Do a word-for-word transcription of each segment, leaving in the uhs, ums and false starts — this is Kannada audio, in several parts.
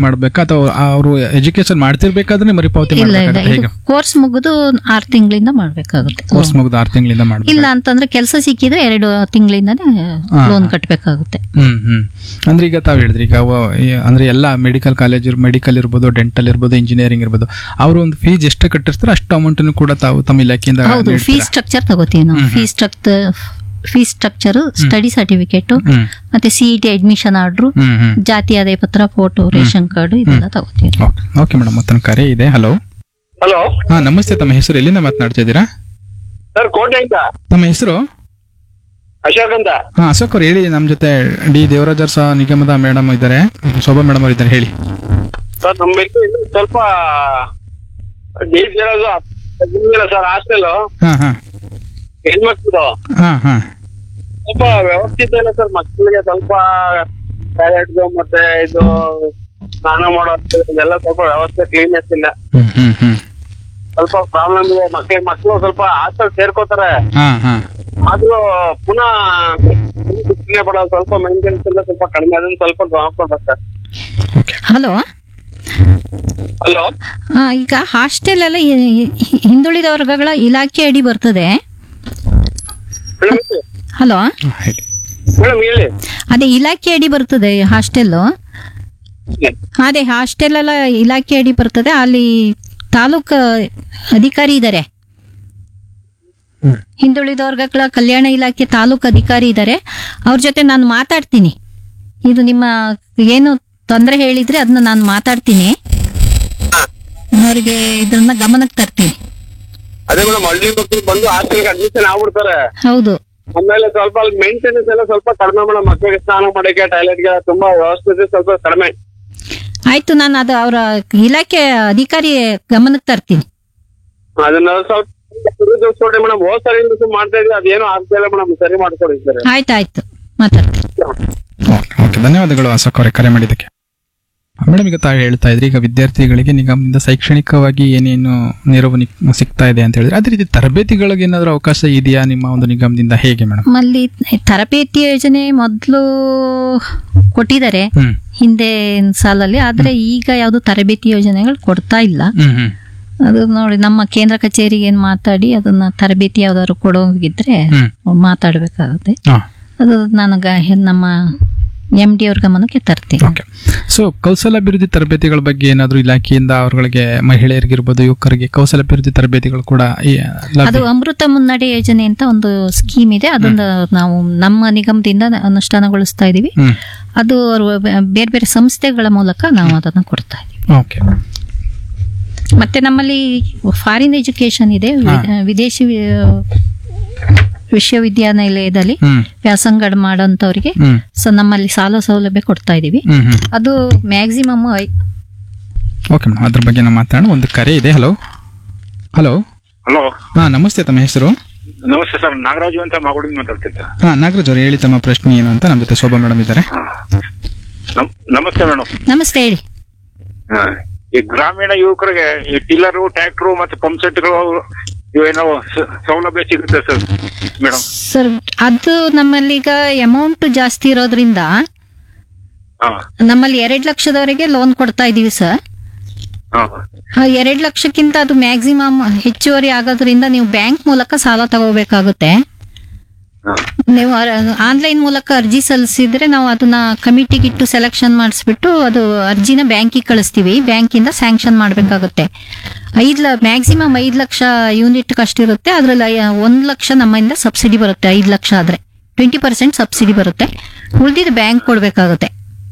ಮಾಡ್ಬೇಕಾ ಅಥವಾ ಅವರು ಎಜುಕೇಶನ್ ಮಾಡ್ತಿರ್ಬೇಕಾದ್ರೆ ಮರುಪಾವತಿ ಇಲ್ಲ ಇಲ್ಲ ಮಾಡ್ಬೇಕಾಗುತ್ತೆ ಹೇಗೆ? ಕೋರ್ಸ್ ಮುಗಿದು ಆರು ತಿಂಗಳಿಂದ ಮಾಡ್ಬೇಕಾಗುತ್ತೆ. ಕೋರ್ಸ್ ಮುಗಿದು ಆರು ತಿಂಗಳಿಂದ ಮಾಡ್ಬೇಕು. ಇಲ್ಲ ಅಂತಂದ್ರೆ ಕೆಲಸ ಸಿಕ್ಕಿದ್ರೆ ಎರಡು ತಿಂಗಳಿಂದಾನೇ ಲೋನ್ ಕಟ್ಟಬೇಕಾಗುತ್ತೆ. ಹ್ಮ್ ಹ್ಮ್ ಅಂದ್ರೆ ಈಗ ತಾವ್ ಹೇಳಿದ್ರಿ ಈಗ ಅವ- ಈ- ಅಂದ್ರೆ ಎಲ್ಲಾ ಮೆಡಿಕಲ್ ಕಾಲೇಜ್ ಮೆಡಿಕಲ್ ಇರ್ಬೋದು, ಡೆಂಟಲ್ ಇರ್ಬೋದು, ಇಂಜಿನಿಯರಿಂಗ್ ಇರ್ಬೋದು, ಅವರು ಒಂದು ಫೀಸ್ ಎಷ್ಟು ಕಟ್ಟಿರ್ತಾರೆ ಅಷ್ಟು ಅಮೌಂಟ್ ಕೂಡ ತಾವು ತಮ್ಮ ಇಲಾಖೆಯಿಂದ ಹೌದು, ನೀಡ್ತೀರಾ? ಫೀಸ್ ಸ್ಟ್ರಕ್ಚರ್ ತಗೋತೀವಿ ನಾವು. Fees structure fees structure, study certificate, ಹ್ಮ್ ಮತ್ತೆ ಸಿಇಟಿ ಅಡ್ಮಿಷನ್ ಆರ್ಡರ್, ಹ್ಮ್ ಹ್ಮ್ ಜಾತಿ ಆದಾಯ ಪತ್ರ, ಫೋಟೋ, ರೇಷನ್ ಕಾರ್ಡ್ ಇದೆಲ್ಲ ತಗೋತೀವಿ. ಓಕೆ ಓಕೆ ಮೇಡಮ್, ಮತ್ತೊಂದು ಕರೆ ಇದೆ. ಹಲೋ ಹಲೋ ಹಾ ನಮಸ್ತೆ, ತಮ್ಮ ಹೆಸರು ಎಲ್ಲಿಂದ ಮಾತನಾಡ್ತಾ ಇದ್ದೀರಾ? ಸರ್, ಕೋಟೆ ಅಂತ. ತಮ್ಮ ಹೆಸರು? ಅಶೋಕ್ ಅಂತ. ಹಾ ಅಶೋಕ್ ಅವ್ರು ಹೇಳಿ. ನಮ್ಮ ಜೊತೆ ಡಿ ದೇವರಾಜರ್ ಸಹ ನಿಗಮದ ಮೇಡಮ್ ಇದ್ದಾರೆ, ಶೋಭಾ ಮೇಡಮ್ ಅವರು ಇದ್ದಾರೆ, ಹೇಳಿ. ಸರ್, ನಮ್ಮ ಇದು ಇನ್ನೂ ಸ್ವಲ್ಪ ಡೇಸ್ ಇರೋದು ಇಲ್ಲ ಸರ್. ಹಾಸ್ಟೆಲ್ ಹಾ ಹಾ ಹೆಣ್ಮಕ್ಳು ಹಾ ಹಾ ಸ್ವಲ್ಪ ವ್ಯವಸ್ಥಿತ ಇಲ್ಲ ಸರ್. ಮಕ್ಕಳಿಗೆ ಸ್ವಲ್ಪ ಟಾಯ್ಲೆಟ್ ಮತ್ತೆ ಇದು ಸ್ನಾನ ಮಾಡೋ ಇದೆಲ್ಲ ಸ್ವಲ್ಪ ವ್ಯವಸ್ಥೆ ಕ್ಲೀನ್ನೆಸ್ ಇಲ್ಲ. ಹ್ಮ್ ಹ್ಮ್ ಹ್ಮ್ ಸ್ವಲ್ಪ ಪ್ರಾಬ್ಲಮ್ ಇದೆ. ಮಕ್ಕಳಿಗೆ ಮಕ್ಕಳು ಸ್ವಲ್ಪ ಹಾಸ್ಟೆಲ್ ಸೇರ್ಕೋತಾರೆ, ಹಾ ಹಾ ಆದ್ರೂ ಪುನಃ ಶಿಕ್ಷಣ ಪಡೋದು ಸ್ವಲ್ಪ ಮೇಂಟೆನೆನ್ಸ್ ಎಲ್ಲ ಸ್ವಲ್ಪ ಕಡಿಮೆ. ಅದನ್ನ ಸ್ವಲ್ಪ ಗಮನ ಕೊಡ್ಬೇಕು ಸರ್. ಓಕೆ ಹಲೋ, ಹಲೋ ಈಗ ಹಾಸ್ಟೆಲ್ ಎಲ್ಲ ಹಿ- ಹಿ- ಹಿಂದುಳಿದ ವರ್ಗಗಳ ಇಲಾಖೆ ಅಡಿ ಬರ್ತದೆ. ಮೇಡಮ್ ಹಲೋ, ಹೇಳಿ. ಮೇಡಮ್ ಹೇಳಿ. ಅದೇ ಇಲಾಖೆ ಅಡಿ ಬರ್ತದೆ ಹಾಸ್ಟೆಲ್. ಅದೇ ಹಾಸ್ಟೆಲ್ ಎಲ್ಲ ಇಲಾಖೆ ಅಡಿ ಬರ್ತದೆ. ಅಲ್ಲಿ ತಾಲೂಕು ಅಧಿಕಾರಿ ಇದ್ದಾರೆ, ಹಿಂದುಳಿದ ವರ್ಗಗಳ ಕಲ್ಯಾಣ ಇಲಾಖೆ ತಾಲೂಕು ಅಧಿಕಾರಿ ಇದ್ದಾರೆ. ಅವ್ರ ಜೊತೆ ನಾನು ಮಾತಾಡ್ತೀನಿ. ಇದು ನಿಮ್ಮ ಏನು ತೊಂದರೆ ಹೇಳಿದ್ರೆ ಅದನ್ನ ನಾನು ಮಾತಾಡ್ತೀನಿ, ಅವರಿಗೆ ಇದನ್ನ ಗಮನಕ್ಕೆ ತರ್ತೀನಿ. ಅದೇ ಮೇಡಮ್, ಹಳ್ಳಿ ಮಕ್ಕಳು ಬಂದು ಹಾಸ್ಟೆಲ್ಗೆ ಅಡ್ಮಿಷನ್ ಆಗ್ಬಿಡ್ತಾರೆ. ಹೌದು, ಆಮೇಲೆ ಸ್ವಲ್ಪ ಅಲ್ಲಿ ಮೇಂಟೆನೆನ್ಸ್ ಎಲ್ಲ ಸ್ವಲ್ಪ ಕಡಿಮೆ ಮೇಡಮ್. ಮಕ್ಕಳಿಗೆ ಸ್ನಾನ ಮಾಡಕ್ಕೆ ಟಾಯ್ಲೆಟ್ಗೆ ತುಂಬಾ ವ್ಯವಸ್ಥೆ ಸ್ವಲ್ಪ ಕಡಿಮೆ. ಆಯ್ತು, ನಾನು ಅದು ಅವರ ಇಲಾಖೆ ಅಧಿಕಾರಿ ಗಮನಕ್ಕೆ ತರ್ತೀನಿ. ಅದನ್ನ ಸ್ವಲ್ಪ ನೋಡಿ ಮೇಡಮ್. ಹೋದ್ ಸರಿ ಇಂದ ಮಾಡ್ತಾ ಇದ್ವಿ, ಅದೇನೋ ಆಗ್ತಾ ಇಲ್ಲ ಮೇಡಮ್. ಸರಿ ಮಾಡ್ಕೊಡಿ ಸರ್. ಆಯ್ತಾಯ್ತು, ಮಾತಾಡ್ತೀನಿ. ಓಕೆ ಓಕೆ ಧನ್ಯವಾದಗಳು ಅಶೋಕ್ ಅವರೇ ಕರೆ ಮಾಡಿದ್ದಕ್ಕೆ. ಮೇಡಮ್, ಈಗ ತಾವು ಹೇಳ್ತಾ ಇದ್ರಿ ಈಗ ವಿದ್ಯಾರ್ಥಿಗಳಿಗೆ ನಿಗಮದಿಂದ ಶೈಕ್ಷಣಿಕವಾಗಿ ಏನೇನು ನೆರವು ನಿ- ಸಿಗ್ತಾ ಇದೆ ಅಂತ ಹೇಳಿದ್ರೆ, ಅದೇ ರೀತಿ ತರಬೇತಿಗಳಿಗೆ ಏನಾದರೂ ಅವಕಾಶ ಇದೆಯಾ ನಿಮ್ಮ ಒಂದು ನಿಗಮದಿಂದ, ಹೇಗೆ ಮೇಡಮ್? ನಮ್ಮಲ್ಲಿ ತರಬೇತಿ ಯೋಜನೆ ಮೊದಲು ಕೊಟ್ಟಿದ್ದಾರೆ ಹ್ಮ್ ಹಿಂದೆ ಸಾಲಲ್ಲಿ, ಆದ್ರೆ ಈಗ ಯಾವ್ದು ತರಬೇತಿ ಯೋಜನೆಗಳು ಕೊಡ್ತಾ ಇಲ್ಲ. ಹ್ಮ್ ಹ್ಮ್ ಅದು ನೋಡಿ ನಮ್ಮ ಕೇಂದ್ರ ಕಚೇರಿಗೆ ಏನ್ ಮಾತಾಡಿ ಅದನ್ನ ತರಬೇತಿ ಯಾವ್ದಾದ್ರು ಕೊಡೋಗಿದ್ರೆ ಹ್ಮ್ ಮಾತಾಡ್ಬೇಕಾಗುತ್ತೆ. ಹಾ ಅದು ನನಗ ನಮ್ಮ ಎಂ ಡಿ ಅವ್ರ ಗಮನಕ್ಕೆ ತರ್ತೀನಿ. ಓಕೆ. ಸೊ ಕೌಶಲಾಭಿವೃದ್ಧಿ ತರಬೇತಿಗಳ ಬಗ್ಗೆ ಏನಾದರೂ ಇಲಾಖೆಯಿಂದ ಅವರುಗಳಿಗೆ, ಮಹಿಳೆಯರಿಗಿರ್ಬೋದು, ಯುವಕರಿಗೆ ಕೌಶಲಾಭಿವೃದ್ಧಿ ತರಬೇತಿಗಳು ಕೂಡ ಈ ಲಭ್ಯ- ಅದು ಅಮೃತ ಮುನ್ನಡೆ ಯೋಜನೆ ಅಂತ ಒಂದು ಸ್ಕೀಮ್ ಇದೆ. ಅದನ್ನ ನಾವು ನಮ್ಮ ನಿಗಮದಿಂದ ಅನುಷ್ಠಾನಗೊಳಿಸ್ತಾ ಇದೀವಿ. ಹ್ಮ್ ಅದು ಅವ್ರು ಬೇರೆ ಬೇರೆ ಸಂಸ್ಥೆಗಳ ಮೂಲಕ ನಾವು ಅದನ್ನ ಕೊಡ್ತಾ ಇದೀವಿ. ಓಕೆ. ಮತ್ತೆ ನಮ್ಮಲ್ಲಿ ಫಾರಿನ್ ಎಜುಕೇಶನ್ ಇದೆ. ವಿ- ವಿದೇಶಿ ವಿ- ವಿಶ್ವವಿದ್ಯಾನಿಲಯದಲ್ಲಿ ಹ್ಮ್ ವ್ಯಾಸಂಗ ಮಾಡೋಂಥವ್ರಿಗೆ ಹ್ಮ್ ಸೊ ನಮ್ಮಲ್ಲಿ ಸಾಲ ಸೌಲಭ್ಯ ಕೊಡ್ತಾ ಇದೀವಿ. ಹ್ಮ್ ಹ್ಮ್ ಅದು ಮ್ಯಾಕ್ಸಿಮಮ್. ಓಕೆ ಮೇಡಮ್, ಅದ್ರ ಬಗ್ಗೆ ನಾವು ಮಾತಾಡೋಣ. ಒಂದು ಕರೆ ಇದೆ. ಹಲೋ ಹಲೋ ಹಲೋ ಹಾ ನಮಸ್ತೆ, ತಮ್ಮ ಹೆಸರು? ನಮಸ್ತೆ ಸರ್, ನಾಗರಾಜು ಅಂತ ಮಾಗುಡಿಂದ ಮಾತಾಡ್ತಿದ್ದೆ. ಹಾ ನಾಗರಾಜ್ ಅವರು ಹೇಳಿ, ತಮ್ಮ ಪ್ರಶ್ನೆ ಏನು ಅಂತ. ನಮ್ಮ ಜೊತೆ ಶೋಭಾ ಮೇಡಮ್ ಇದ್ದಾರೆ. ನಮಸ್ತೆ ಮೇಡಮ್. ನಮಸ್ತೆ, ಹೇಳಿ. ಈ ಗ್ರಾಮೀಣ ಯುವಕರಿಗೆ ಈ ಟಿಲ್ಲರು, ಟ್ರ್ಯಾಕ್ಟರ್ ಮತ್ತೆ ಪಂಪ್ ಸೆಟ್ಗಳು ಇವೇನೋ ಸ- ಸೌಲಭ್ಯ ಸಿಗುತ್ತೆ ಸರ್ ಮೇಡಮ್? ಸರ್, ಅದು ನಮ್ಮಲ್ಲಿ ಈಗ ಅಮೌಂಟ್ ಜಾಸ್ತಿ ಇರೋದ್ರಿಂದ ಹಾ ನಮ್ಮಲ್ಲಿ ಎರಡ್ ಲಕ್ಷದವರೆಗೆ ಲೋನ್ ಕೊಡ್ತಾ ಇದೀವಿ ಸರ್. ಹಾ ಆ ಎರಡ್ ಲಕ್ಷಕ್ಕಿಂತ ಅದು ಮ್ಯಾಕ್ಸಿಮಮ್ ಹೆಚ್ಚುವರಿ ಆಗೋದ್ರಿಂದ ನೀವು ಬ್ಯಾಂಕ್ ಮೂಲಕ ಸಾಲ ತಗೋಬೇಕಾಗುತ್ತೆ. ಹಾ ನೀವು ಆನ್ಲೈನ್ ಮೂಲಕ ಅರ್ಜಿ ಸಲ್ಲಿಸಿದ್ರೆ ನಾವು ಅದನ್ನ ಕಮಿಟಿಗಿಟ್ಟು ಸೆಲೆಕ್ಷನ್ ಮಾಡಿಸ್ಬಿಟ್ಟು ಅದು ಅರ್ಜಿನ ಬ್ಯಾಂಕಿಗೆ ಕಳಿಸ್ತೀವಿ. ಬ್ಯಾಂಕಿಂದ ಸ್ಯಾಂಕ್ಷನ್ ಮಾಡಬೇಕಾಗುತ್ತೆ. ಐದ್ ಲ ಮ್ಯಾಕ್ಸಿಮಮ್ ಐದ್ ಲಕ್ಷ ಯೂನಿಟ್ ಅಷ್ಟಿರುತ್ತೆ. ಅದ್ರಲ್ಲಿ ಒಂದ್ ಲಕ್ಷ ನಮ್ಮಿಂದ ಸಬ್ಸಿಡಿ ಬರುತ್ತೆ. ಐದ್ ಲಕ್ಷ ಆದ್ರೆ ಟ್ವೆಂಟಿ ಪರ್ಸೆಂಟ್ ಸಬ್ಸಿಡಿ ಬರುತ್ತೆ. ಉಳಿದಿದ್ದು ಬ್ಯಾಂಕ್ ಕೊಡ್ಬೇಕಾಗುತ್ತೆ.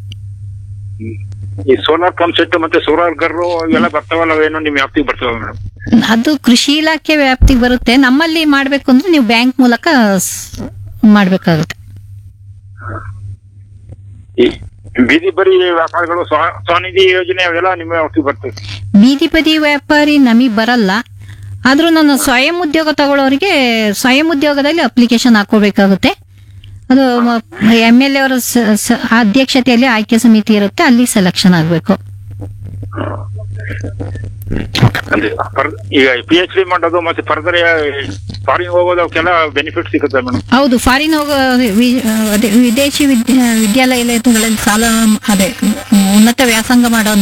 ಈ ಸೋಲಾರ್ ಪಂಪ್ ಸೆಟ್ ಮತ್ತೆ ಸೋಲಾರ್ ಗರ್ರು ಇವೆಲ್ಲ ಬರ್ತಾವಲ್ಲ, ಅವೇನೋ ನಿಮ್ ವ್ಯಾಪ್ತಿಗೆ ಬರ್ತಾವ ಮೇಡಮ್? ಅದು ಕೃಷಿ ಇಲಾಖೆ ವ್ಯಾಪ್ತಿಗೆ ಬರುತ್ತೆ. ನಮ್ಮಲ್ಲಿ ಮಾಡ್ಬೇಕು ಅಂದ್ರೆ ನೀವು ಬ್ಯಾಂಕ್ ಮೂಲಕ ಸ್- ಮಾಡ್ಬೇಕಾಗುತ್ತೆ. ಈ ಬೀದಿ ಬರಿ ವ್ಯಾಪಾರಿಗಳು ಸ್ವ- ಸ್ವನಿಧಿ ಯೋಜನೆ ಅವೆಲ್ಲ ನಿಮ್ಮ ವ್ಯಾಪ್ತಿಗೆ ಬರ್ತದೆ? ಬೀದಿ ಬದಿ ವ್ಯಾಪಾರಿ ನಮಗ್ ಬರಲ್ಲ. ಆದ್ರೂ ನಾನು ಸ್ವಯಂ ಉದ್ಯೋಗ ತಗೊಳ್ಳೋರಿಗೆ ಸ್ವಯಂ ಉದ್ಯೋಗದಲ್ಲಿ ಅಪ್ಲಿಕೇಶನ್ ಹಾಕೋಬೇಕಾಗುತ್ತೆ. ಅದು ಎಂ ಎಲ್ ಎ ಅವರ ಸ- ಸ- ಅಧ್ಯಕ್ಷತೆಯಲ್ಲಿ ಆಯ್ಕೆ ಸಮಿತಿ ಇರುತ್ತೆ, ಅಲ್ಲಿ ಸೆಲೆಕ್ಷನ್ ಆಗ್ಬೇಕು. ಅಂದ್ರೆ ಫರ್- ಈಗ ಪಿ ಎಚ್ ಡಿ ಮಾಡೋದು ಮತ್ತೆ ಫರ್ದರ್ ಫಾರಿನ್ ಹೋಗೋದು ಅವಕ್ಕೆಲ್ಲ ಬೆನಿಫಿಟ್ ಸಿಗುತ್ತೆ ಮೇಡಮ್? ಹೌದು, ಫಾರಿನ್ ಹೋಗೋ ವಿ- ಅದೇ ವಿದೇಶಿ ವಿದ್ಯಾ ವಿದ್ಯಾಲಯಗಳಲ್ಲಿ ಸಾಲ, ಅದೇ ಉನ್ನತ ವ್ಯಾಸಂಗ ಮಾಡೋ